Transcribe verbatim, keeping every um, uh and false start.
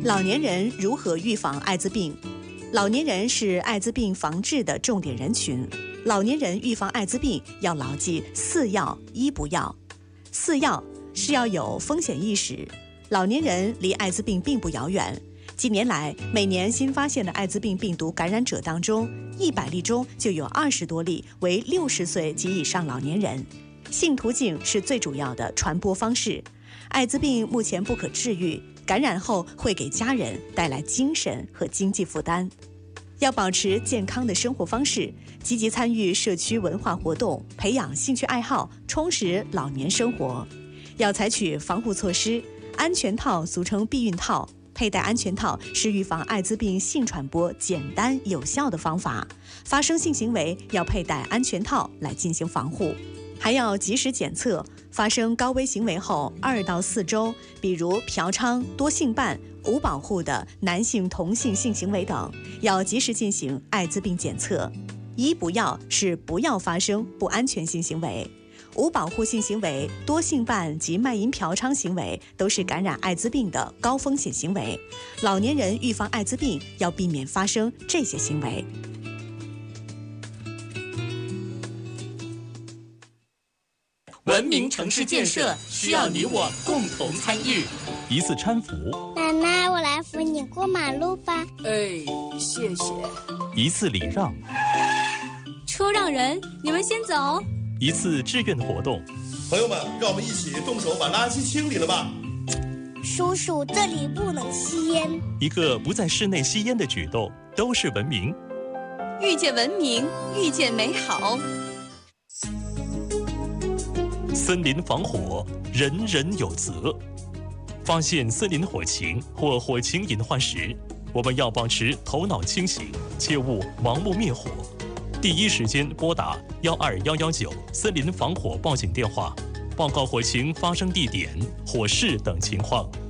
老年人如何预防艾滋病？老年人是艾滋病防治的重点人群。老年人预防艾滋病要牢记四要一不要。四要是要有风险意识。老年人离艾滋病并不遥远。近年来，每年新发现的艾滋病病毒感染者当中，一百例中就有二十多例为六十岁及以上老年人。性途径是最主要的传播方式。艾滋病目前不可治愈，感染后会给家人带来精神和经济负担。要保持健康的生活方式，积极参与社区文化活动，培养兴趣爱好，充实老年生活。要采取防护措施，安全套俗称避孕套，佩戴安全套是预防艾滋病性传播简单有效的方法。发生性行为要佩戴安全套来进行防护。还要及时检测，发生高危行为后二到四周，比如嫖娼、多性伴、无保护的男性同性性行为等，要及时进行艾滋病检测。一不要是不要发生不安全性行为，无保护性行为、多性伴及卖淫嫖娼行为都是感染艾滋病的高风险行为。老年人预防艾滋病要避免发生这些行为。 文明城市建设需要你我共同参与。 一次搀扶， 奶奶，我来扶你过马路吧。 哎，谢谢。 一次礼让， 车让人，你们先走。 一次志愿活动， 朋友们，让我们一起动手把垃圾清理了吧。 叔叔，这里不能吸烟。 一个不在室内吸烟的举动，都是文明。 遇见文明，遇见美好。 森林防火，人人有责。发现森林火情或火情隐患时，我们要保持头脑清醒，切勿盲目灭火。第一时间拨打幺二幺幺九森林防火报警电话，报告火情发生地点、火势等情况。